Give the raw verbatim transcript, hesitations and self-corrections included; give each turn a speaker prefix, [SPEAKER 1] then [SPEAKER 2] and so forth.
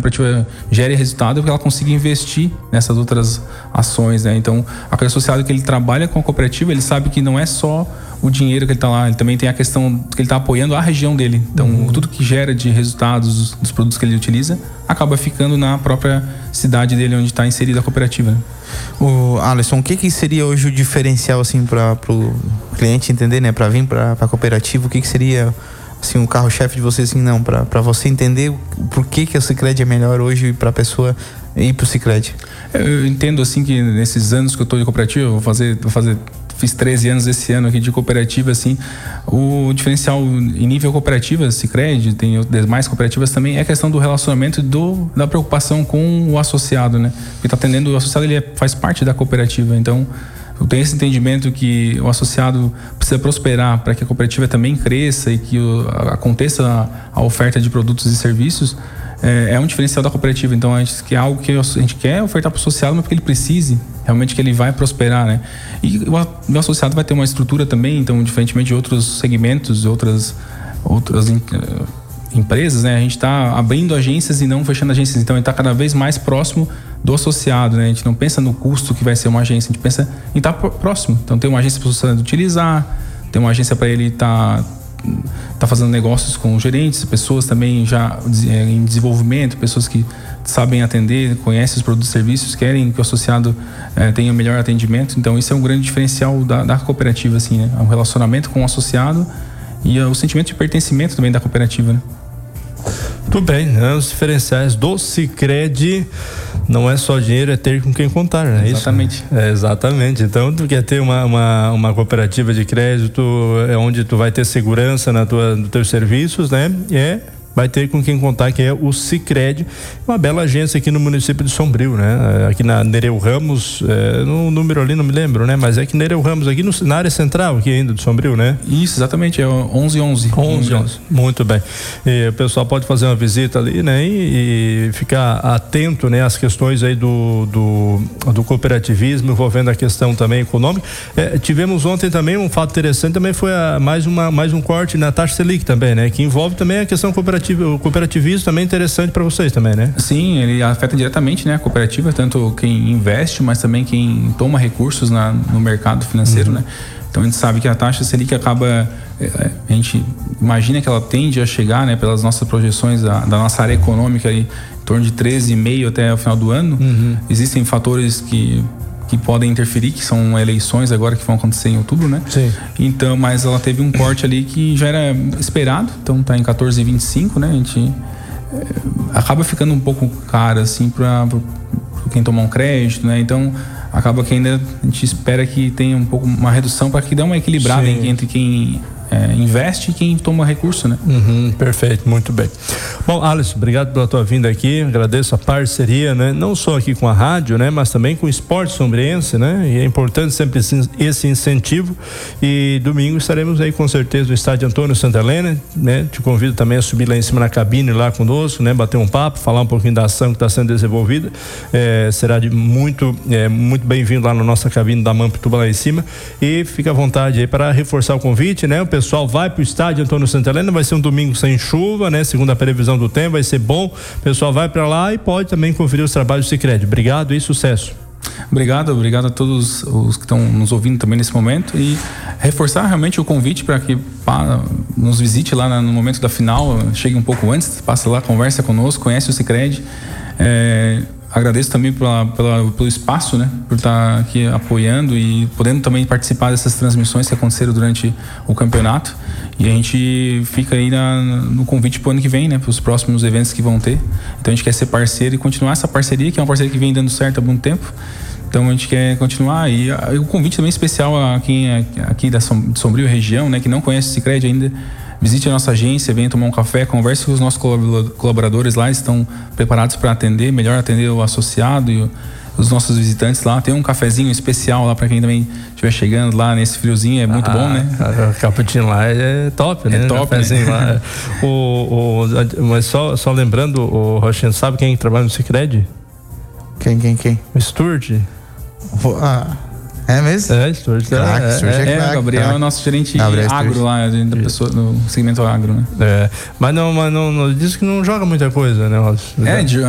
[SPEAKER 1] cooperativa gere resultado é porque ela consiga investir nessas outras ações, né? Então, aquele associado que ele trabalha com a cooperativa, ele sabe que não é só o dinheiro que ele está lá, ele também tem a questão que ele está apoiando a região dele. Então, uhum. tudo que gera de resultados dos, dos produtos que ele utiliza acaba ficando na própria cidade dele, onde está inserida a cooperativa, né?
[SPEAKER 2] O Alisson, o que que seria hoje o diferencial assim para o cliente entender, né, para vir para a cooperativa? O que que seria assim um carro-chefe de você, assim, não, para você entender por que que o Sicredi é melhor hoje para a pessoa ir para o Sicredi?
[SPEAKER 1] Eu entendo assim que nesses anos que eu estou de cooperativa, eu vou fazer, vou fazer fiz treze anos esse ano aqui de cooperativa, assim, o diferencial em nível cooperativa, Sicredi, tem demais cooperativas também, é a questão do relacionamento, do, da preocupação com o associado, né? Porque tá atendendo, o associado, ele é, faz parte da cooperativa, então eu tenho esse entendimento que o associado precisa prosperar para que a cooperativa também cresça e que o, aconteça a, a oferta de produtos e serviços. É, é um diferencial da cooperativa. Então, a gente, que é algo que a gente quer ofertar para o associado, mas porque ele precise, realmente que ele vai prosperar, né? E o, o associado vai ter uma estrutura também, então, diferentemente de outros segmentos, outras, outras uh, empresas, né? A gente está abrindo agências e não fechando agências. Então, a gente está cada vez mais próximo do associado, né? A gente não pensa no custo que vai ser uma agência, a gente pensa em estar tá próximo. Então, tem uma agência para o associado utilizar, tem uma agência para ele estar... Tá, tá fazendo negócios com gerentes, pessoas também já em desenvolvimento, pessoas que sabem atender, conhecem os produtos e serviços, querem que o associado eh, tenha o melhor atendimento. Então, isso é um grande diferencial da, da cooperativa, assim, né? O relacionamento com o associado e o sentimento de pertencimento também da cooperativa, né?
[SPEAKER 3] Tudo bem, né? Os diferenciais do Sicredi não é só dinheiro, é ter com quem contar, né?
[SPEAKER 1] Exatamente.
[SPEAKER 3] Isso? É, exatamente. Então, tu quer ter uma, uma, uma cooperativa de crédito é onde tu vai ter segurança na tua, nos teus serviços, né? É, vai ter com quem contar, que é o Sicredi, uma bela agência aqui no município de Sombrio, né? Aqui na Nereu Ramos, é, no número ali não me lembro, né? Mas é que Nereu Ramos, aqui no, na área central aqui ainda de Sombrio, né?
[SPEAKER 1] Isso, exatamente, é onze onze.
[SPEAKER 3] onze onze, muito bem. E o pessoal pode fazer uma visita ali, né? E, e ficar atento, né? Às questões aí do, do, do cooperativismo, envolvendo a questão também econômica. É, tivemos ontem também um fato interessante, também foi a, mais, uma, mais um corte na taxa Selic também, né? Que envolve também a questão cooperativa. O cooperativismo também é interessante para vocês também, né?
[SPEAKER 1] Sim, ele afeta diretamente, né, a cooperativa, tanto quem investe, mas também quem toma recursos na, no mercado financeiro, uhum. né? Então a gente sabe que a taxa Selic acaba, a gente imagina que ela tende a chegar, né, pelas nossas projeções da, da nossa área econômica aí, em torno de treze vírgula cinco até o final do ano. Uhum. Existem fatores que que podem interferir, que são eleições agora que vão acontecer em outubro, né?
[SPEAKER 3] Sim.
[SPEAKER 1] Então, mas ela teve um corte ali que já era esperado, então tá em quatorze vírgula vinte e cinco, né? A gente é, acaba ficando um pouco caro, assim, para quem tomar um crédito, né? Então, acaba que ainda a gente espera que tenha um pouco uma redução para que dê uma equilibrada em, entre quem é, investe e quem toma recurso, né?
[SPEAKER 3] Uhum, perfeito, muito bem. Bom, Alisson, obrigado pela tua vinda aqui, agradeço a parceria, né? Não só aqui com a rádio, né? Mas também com o esporte sombriense, né? E é importante sempre esse incentivo. E domingo estaremos aí com certeza no estádio Antônio Santa Helena, né? Te convido também a subir lá em cima na cabine lá conosco, né? Bater um papo, falar um pouquinho da ação que está sendo desenvolvida. É, será de muito, é, muito bem-vindo lá na nossa cabine da Mampituba lá em cima. E fica à vontade aí para reforçar o convite, né? O pessoal vai para o estádio Antônio Santa Helena, vai ser um domingo sem chuva, né? Segundo a previsão do tempo, vai ser bom. O pessoal vai para lá e pode também conferir os trabalhos do Sicredi. Obrigado e sucesso.
[SPEAKER 1] Obrigado, obrigado a todos os que estão nos ouvindo também nesse momento e reforçar realmente o convite para que pá, nos visite lá no momento da final, chegue um pouco antes, passa lá, conversa conosco, conhece o Sicredi. É, agradeço também pela, pela, pelo espaço, né, por estar aqui apoiando e podendo também participar dessas transmissões que aconteceram durante o campeonato. E a gente fica aí na, no convite para o ano que vem, né, para os próximos eventos que vão ter. Então a gente quer ser parceiro e continuar essa parceria, que é uma parceria que vem dando certo há muito tempo. Então a gente quer continuar. E o convite também especial a quem é aqui da Sombrio região, né, que não conhece o Sicredi ainda. Visite a nossa agência, venha tomar um café, converse com os nossos colaboradores lá, estão preparados para atender, melhor atender o associado e os nossos visitantes lá. Tem um cafezinho especial lá para quem também estiver chegando lá nesse friozinho, é muito ah, bom, né?
[SPEAKER 3] O cappuccino lá é top, né?
[SPEAKER 1] É top, né?
[SPEAKER 3] Lá. o, o, mas só, só lembrando, o Rochinha, sabe quem trabalha no Sicredi?
[SPEAKER 2] Quem, quem, quem?
[SPEAKER 3] O Stuart.
[SPEAKER 2] Ah... É mesmo?
[SPEAKER 3] É, Stuart.
[SPEAKER 1] Crack,
[SPEAKER 3] é,
[SPEAKER 1] Stuart é, é, é, o Gabriel é o nosso gerente Gabriel agro lá, da pessoa, no segmento agro, né?
[SPEAKER 3] É, mas não, mas não, não diz que não joga muita coisa, né?
[SPEAKER 1] É, de,